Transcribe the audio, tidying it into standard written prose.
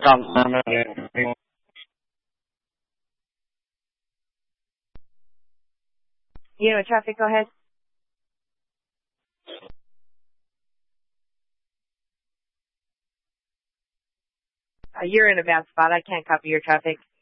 You know, traffic, go ahead. You're in a bad spot. I can't copy your traffic.